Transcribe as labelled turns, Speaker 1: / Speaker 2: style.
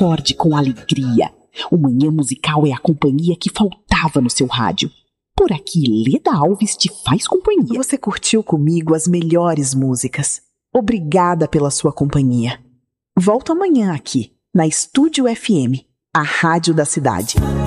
Speaker 1: acorde com alegria. O Manhã Musical é a companhia que faltava no seu rádio. Por aqui, Leda Alves te faz companhia. Você curtiu comigo as melhores músicas. Obrigada pela sua companhia. Volto amanhã aqui, na Estúdio FM, a rádio da cidade.